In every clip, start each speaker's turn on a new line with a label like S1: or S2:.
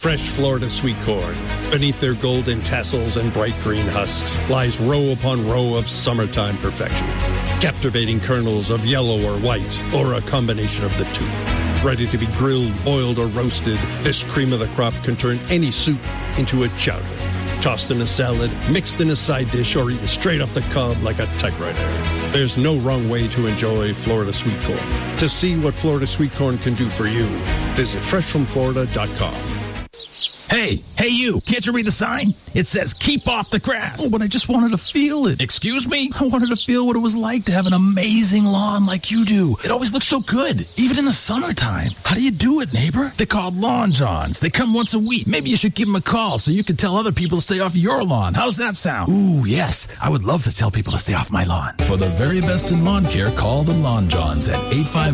S1: Fresh Florida sweet corn. Beneath their golden tassels and bright green husks lies row upon row of summertime perfection. Captivating kernels of yellow or white, or a combination of the two. Ready to be grilled, boiled, or roasted, this cream of the crop can turn any soup into a chowder. Tossed in a salad, mixed in a side dish, or eaten straight off the cob like a typewriter. There's no wrong way to enjoy Florida sweet corn. To see what Florida sweet corn can do for you, visit freshfromflorida.com.
S2: Hey, you, can't you read the sign? It says, keep off the grass.
S3: Oh, but I just wanted to feel it.
S2: Excuse me?
S3: I wanted to feel what it was like to have an amazing lawn like you do. It always looks so good, even in the summertime. How do you do it, neighbor? They're called Lawn Johns. They come once a week. Maybe you should give them a call so you can tell other people to stay off your lawn. How's that sound?
S2: Ooh, yes. I would love to tell people to stay off my lawn.
S3: For the very best in lawn care, call the Lawn Johns at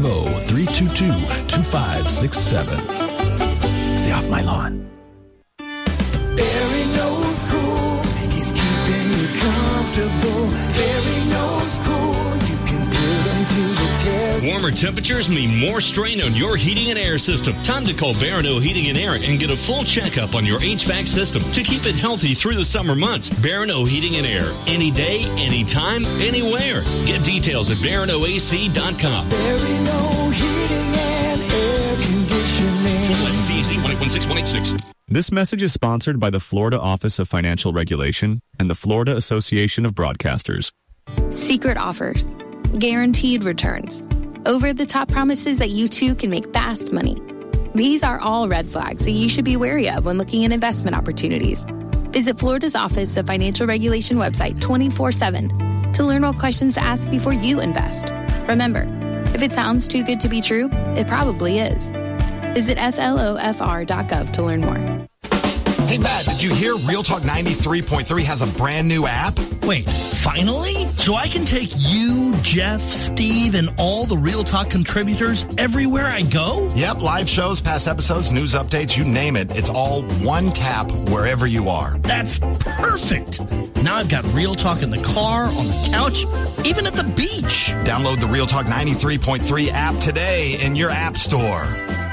S3: 850-322-2567.
S2: Stay off my lawn.
S4: Barry knows cool, he's keeping you comfortable. Barry knows cool, you can put him to the test.
S5: Warmer temperatures mean more strain on your heating and air system. Time to call Barano Heating and Air and get a full checkup on your HVAC system to keep it healthy through the summer months. Barano Heating and Air. Any day, anytime, anywhere. Get details at baranoac.com.
S4: Barano Heating and Air Conditioning.
S5: CZ 1816-186.
S6: This message is sponsored by the Florida Office of Financial Regulation and the Florida Association of Broadcasters.
S7: Secret offers, guaranteed returns, over-the-top promises that you too can make fast money. These are all red flags that you should be wary of when looking at investment opportunities. Visit Florida's Office of Financial Regulation website 24/7 to learn what questions to ask before you invest. Remember, if it sounds too good to be true, it probably is. Visit slofr.gov to learn more.
S8: Hey, Matt, did you hear Real Talk 93.3 has a brand new app?
S9: Wait, finally? So I can take you, Jeff, Steve, and all the Real Talk contributors everywhere I go?
S8: Yep, live shows, past episodes, news updates, you name it. It's all one tap wherever you are.
S9: That's perfect. Now I've got Real Talk in the car, on the couch, even at the beach.
S8: Download the Real Talk 93.3 app today in your app store.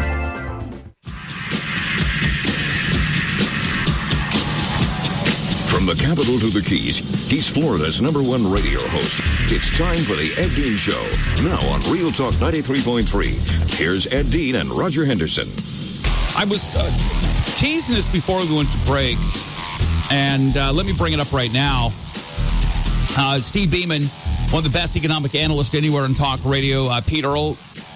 S10: From the capital to the Keys, he's Florida's #1 radio host. It's time for the Ed Dean Show, now on Real Talk 93.3. Here's Ed Dean and Roger Henderson.
S11: I was teasing this before we went to break, and let me bring it up right now. Steve Beeman, one of the best economic analysts anywhere in talk radio. Pete Earl,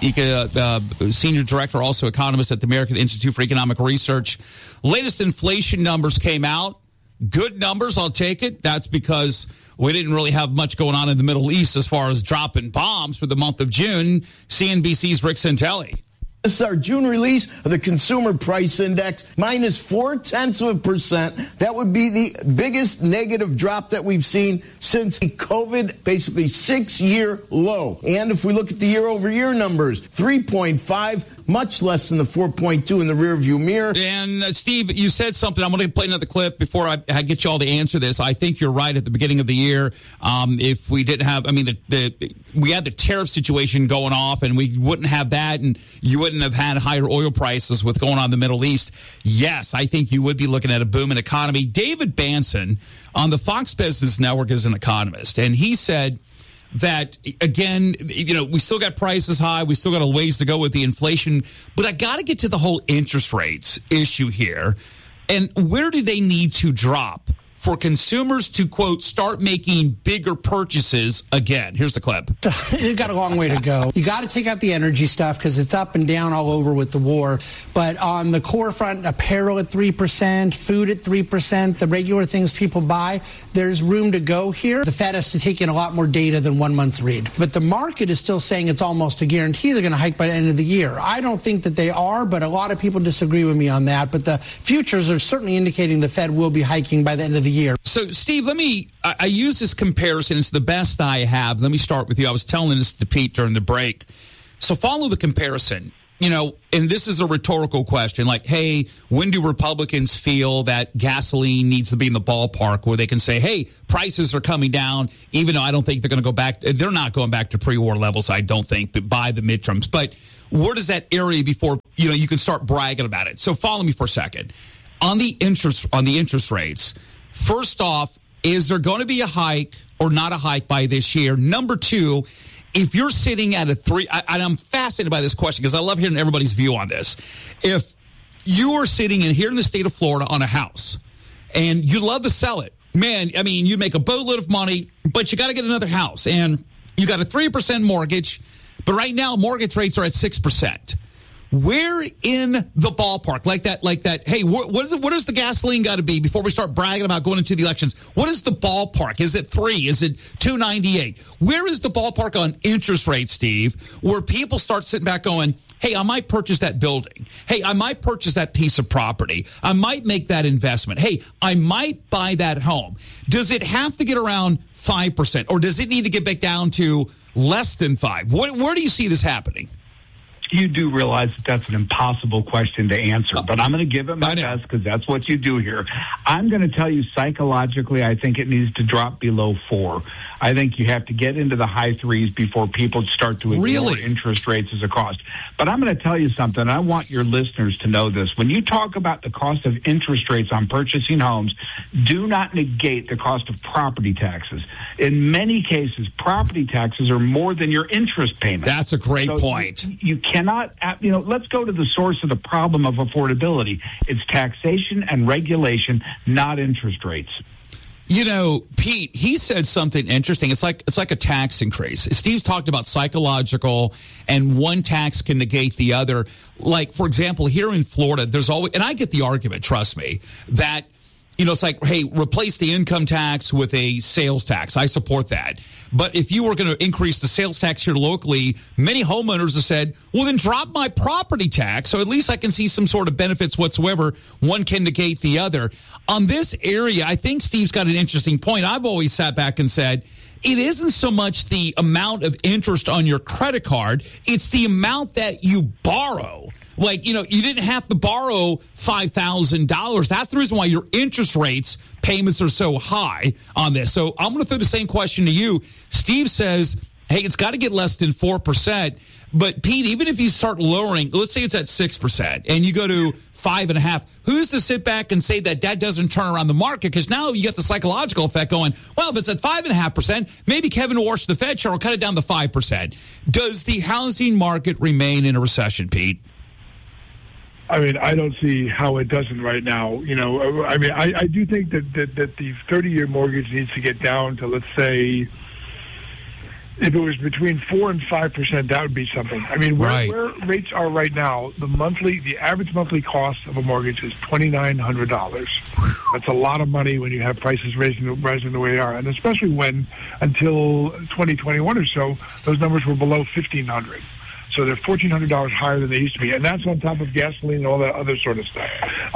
S11: senior director, also economist at the American Institute for Economic Research. Latest inflation numbers came out. Good numbers, I'll take it. That's because we didn't really have much going on in the Middle East as far as dropping bombs for the month of June. CNBC's Rick Santelli.
S12: This is our June release of the Consumer Price Index, minus 0.4%. That would be the biggest negative drop that we've seen since the COVID, basically 6-year low. And if we look at the year-over-year numbers, 3.5, much less than the 4.2 in the rearview mirror.
S11: And Steve, you said something. I'm going to play another clip before I get you all to answer this. I think you're right. At the beginning of the year, if we didn't have, we had the tariff situation going off, and we wouldn't have that, and you wouldn't have had higher oil prices with going on in the Middle East. Yes, I think you would be looking at a booming economy. David Banson on the Fox Business Network is an economist, and he said that, again, we still got prices high. We still got a ways to go with the inflation. But I got to get to the whole interest rates issue here. And where do they need to drop for consumers to, quote, start making bigger purchases again? Here's the clip.
S13: You've got a long way to go. You got to take out the energy stuff because it's up and down all over with the war. But on the core front, apparel at 3%, food at 3%, the regular things people buy, there's room to go here. The Fed has to take in a lot more data than 1 month's read. But the market is still saying it's almost a guarantee they're going to hike by the end of the year. I don't think that they are, but a lot of people disagree with me on that. But the futures are certainly indicating the Fed will be hiking by the end of the year.
S11: So, Steve, I use this comparison. It's the best I have. Let me start with you. I was telling this to Pete during the break. So follow the comparison. and this is a rhetorical question, like, hey, when do Republicans feel that gasoline needs to be in the ballpark where they can say, hey, prices are coming down, even though I don't think they're going to go back. They're not going back to pre-war levels, I don't think, but by the midterms. But where does that area before, you can start bragging about it? So follow me for a second. On the interest rates, first off, is there going to be a hike or not a hike by this year? Number two, if you're sitting at a 3, and I'm fascinated by this question because I love hearing everybody's view on this. If you are sitting here in the state of Florida on a house and you'd love to sell it, man, I mean, you make a boatload of money, but you got to get another house and you got a 3% mortgage, but right now mortgage rates are at 6%. Where in the ballpark, like that, hey, what does the gasoline got to be before we start bragging about going into the elections? What is the ballpark? Is it 3? Is it 2.98? Where is the ballpark on interest rates, Steve, where people start sitting back going, hey, I might purchase that building. Hey, I might purchase that piece of property. I might make that investment. Hey, I might buy that home. Does it have to get around 5%, or does it need to get back down to less than 5? Where do you see this happening?
S14: You do realize that that's an impossible question to answer, but I'm going to give it my best because that's what you do here. I'm going to tell you psychologically, I think it needs to drop below 4. I think you have to get into the high 3s before people start to ignore interest rates as a cost. But I'm going to tell you something, and I want your listeners to know this. When you talk about the cost of interest rates on purchasing homes, do not negate the cost of property taxes. In many cases, property taxes are more than your interest payment.
S11: That's a great point.
S14: You cannot, let's go to the source of the problem of affordability. It's taxation and regulation, not interest rates.
S11: Pete, he said something interesting. It's like a tax increase. Steve's talked about psychological, and one tax can negate the other. Like, for example, here in Florida, there's always, and I get the argument, trust me, that, it's like, hey, replace the income tax with a sales tax. I support that. But if you were going to increase the sales tax here locally, many homeowners have said, well, then drop my property tax, so at least I can see some sort of benefits whatsoever. One can negate the other. On this area, I think Steve's got an interesting point. I've always sat back and said, it isn't so much the amount of interest on your credit card, it's the amount that you borrow. Like, you didn't have to borrow $5,000. That's the reason why your interest rates, payments are so high on this. So I'm going to throw the same question to you. Steve says, hey, it's got to get less than 4%. But, Pete, even if you start lowering, let's say it's at 6%, and you go to 5.5%, who's to sit back and say that doesn't turn around the market? Because now you get the psychological effect going, well, if it's at 5.5%, maybe Kevin Walsh, the Fed chair, will cut it down to 5%. Does the housing market remain in a recession, Pete?
S15: I mean, I don't see how it doesn't right now. I do think that the 30-year mortgage needs to get down to, let's say, if it was between 4 and 5%, that would be something. I mean, where rates are right now, the average monthly cost of a mortgage is $2,900. That's a lot of money when you have prices rising the way they are, and especially when until 2021 or so, those numbers were below $1,500. So they're $1,400 higher than they used to be, and that's on top of gasoline and all that other sort of stuff.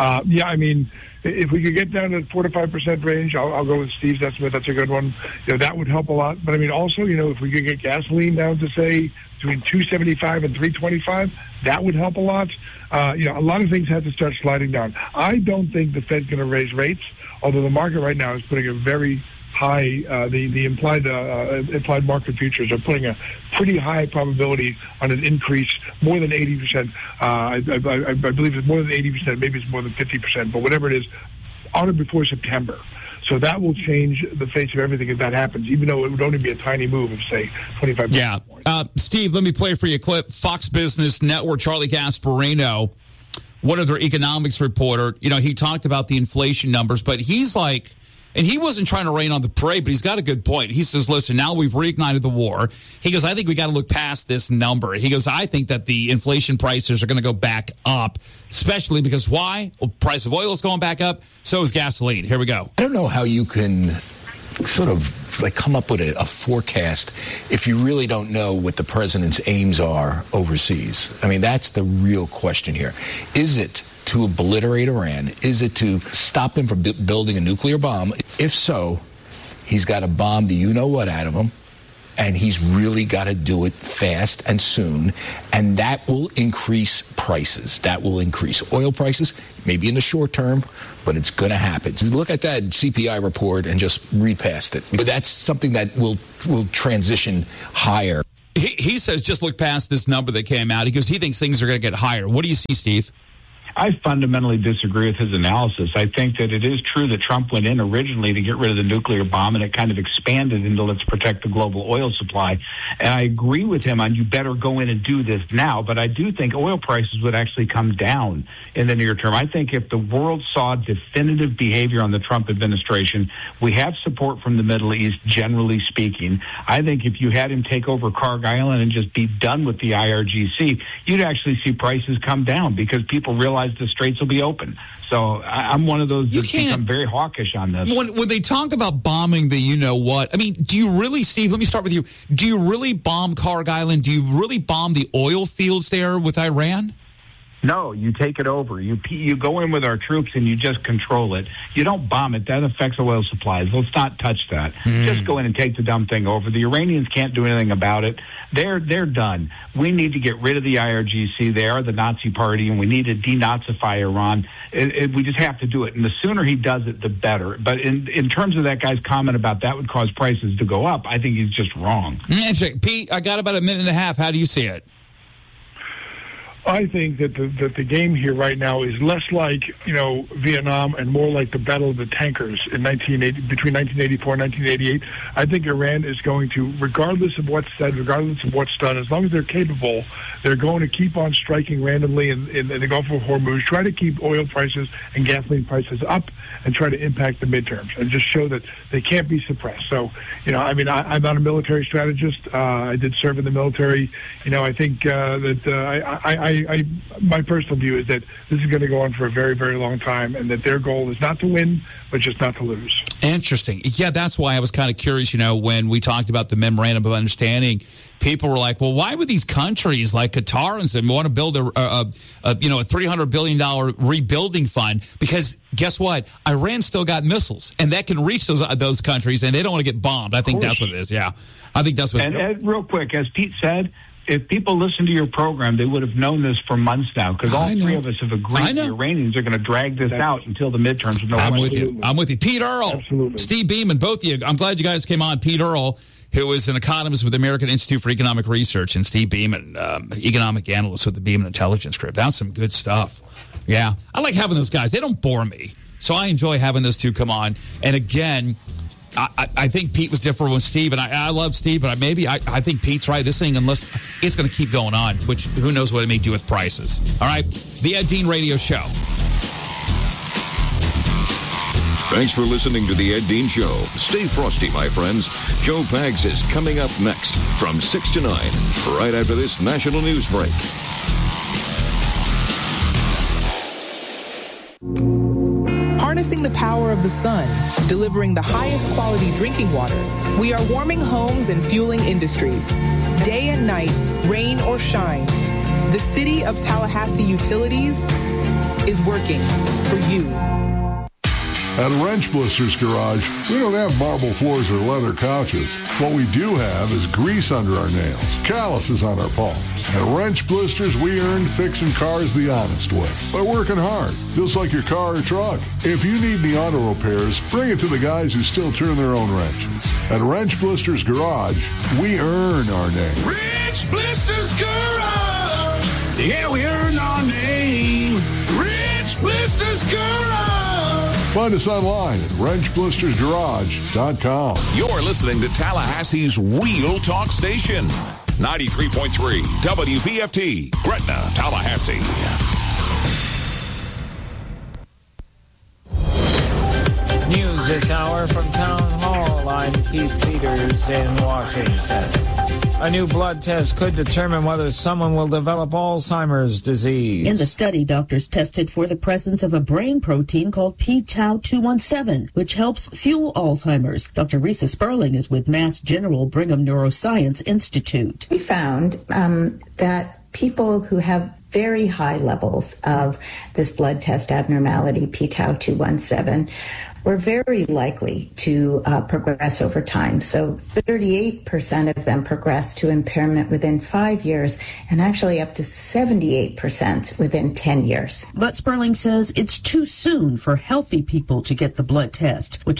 S15: If we could get down to the 4 to 5% range, I'll go with Steve's estimate. That's a good one. That would help a lot. But also, if we could get gasoline down to say between $2.75 and $3.25, that would help a lot. A lot of things have to start sliding down. I don't think the Fed's going to raise rates, although the market right now is putting a very high, the implied market futures are putting a pretty high probability on an increase, more than 80%. I believe it's more than 80%, maybe it's more than 50%, but whatever it is, on or before September. So that will change the face of everything if that happens, even though it would only be a tiny move of, say, 25%.
S11: Yeah. Steve, let me play for you a clip. Fox Business Network, Charlie Gasparino, one of their economics reporter, he talked about the inflation numbers, but he's like, and he wasn't trying to rain on the parade, but he's got a good point. He says, listen, now we've reignited the war. He goes, I think we got to look past this number. He goes, I think that the inflation prices are going to go back up, especially because why? Well, price of oil is going back up. So is gasoline. Here we go.
S16: I don't know how you can sort of come up with a forecast if you really don't know what the president's aims are overseas. I mean, that's the real question here. Is it to obliterate Iran? Is it to stop them from building a nuclear bomb? If so, he's got to bomb the you-know-what out of them. and he's really got to do it fast and soon, and that will increase prices. That will increase oil prices, maybe in the short term, but it's going to happen. So look at that CPI report and just read past it. But that's something that will transition higher.
S11: He says just look past this number that came out because he thinks things are going to get higher. What do you see, Steve?
S14: I fundamentally disagree with his analysis. I think that it is true that Trump went in originally to get rid of the nuclear bomb, and it kind of expanded into let's protect the global oil supply. And I agree with him on you better go in and do this now, but I do think oil prices would actually come down in the near term. I think if the world saw definitive behavior on the Trump administration, we have support from the Middle East, generally speaking. I think if you had him take over Carg Island and just be done with the IRGC, you'd actually see prices come down because people realize the straits will be open. So I'm one of those that's become very hawkish on this.
S11: When they talk about bombing the you-know-what, I mean, do you really, Steve, let me start with you. Do you really bomb Carg Island? Do you really bomb the oil fields there with Iran?
S14: No, you take it over. You go in with our troops and you just control it. You don't bomb it. That affects oil supplies. Let's not touch that. Just go in and take the dumb thing over. The Iranians can't do anything about it. They're done. We need to get rid of the IRGC. They are the Nazi party, and we need to denazify Iran. We just have to do it. And the sooner he does it, the better. But in terms of that guy's comment about that would cause prices to go up, I think he's just wrong.
S11: Pete, I got about a minute and a half. How do you see it?
S15: I think that the game here right now is less like, Vietnam and more like the Battle of the Tankers in between 1984 and 1988. I think Iran is going to, regardless of what's said, regardless of what's done, as long as they're capable, they're going to keep on striking randomly in the Gulf of Hormuz, try to keep oil prices and gasoline prices up, and try to impact the midterms and just show that they can't be suppressed. So, I'm not a military strategist. I did serve in the military. I think that my personal view is that this is going to go on for a very, very long time, and that their goal is not to win, but just not to lose.
S11: Interesting. Yeah, that's why I was kind of curious, when we talked about the Memorandum of Understanding, people were like, well, why would these countries like Qatar and some want to build a $300 billion rebuilding fund? Because guess what? Iran still got missiles, and that can reach those countries, and they don't want to get bombed. I think that's what it is, yeah. I think that's what it is.
S14: And real quick, as Pete said, if people listen to your program, they would have known this for months now, because all three of us have agreed the Iranians are going to drag this out until the midterms.
S11: I'm with you. Pete Earle, absolutely. Steve Beeman, both of you. I'm glad you guys came on. Pete Earle, who is an economist with the American Institute for Economic Research, and Steve Beeman, economic analyst with the Beeman Intelligence Group. That's some good stuff. Yeah, I like having those guys. They don't bore me, so I enjoy having those two come on. And again, I think Pete was different with Steve, and I love Steve, but I think Pete's right. This thing, unless it's going to keep going on, which who knows what it may do with prices. All right, the Ed Dean Radio Show.
S10: Thanks for listening to the Ed Dean Show. Stay frosty, my friends. Joe Pags is coming up next from 6 to 9, right after this national news break.
S17: Harnessing the power of the sun, delivering the highest quality drinking water, we are warming homes and fueling industries. Day and night, rain or shine, the City of Tallahassee Utilities is working for you.
S18: At Wrench Blisters Garage, we don't have marble floors or leather couches. What we do have is grease under our nails, calluses on our palms. At Wrench Blisters, we earned fixing cars the honest way, by working hard, just like your car or truck. If you need the auto repairs, bring it to the guys who still turn their own wrenches. At Wrench Blisters Garage, we earn our name.
S4: Wrench Blisters Garage. Yeah, we earned our name. Wrench Blisters Garage.
S18: Find us online at wrenchblistersgarage.com.
S19: You're listening to Tallahassee's Real Talk Station. 93.3 WVFT, Gretna, Tallahassee.
S20: News this hour from Town Hall. I'm Keith Peters in Washington. A new blood test could determine whether someone will develop Alzheimer's disease.
S21: In the study, doctors tested for the presence of a brain protein called p-tau217, which helps fuel Alzheimer's. Dr. Risa Sperling is with Mass General Brigham Neuroscience Institute.
S22: We found that people who have very high levels of this blood test abnormality, p-tau217, were very likely to progress over time. So 38% of them progressed to impairment within 5 years, and actually up to 78% within 10 years.
S21: But Sperling says it's too soon for healthy people to get the blood test, which